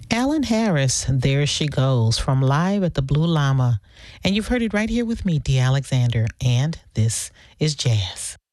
Alan Harris, There She Goes, from Live at the Blue Llama. And you've heard it right here with me, Dee Alexander, and this is Jazz.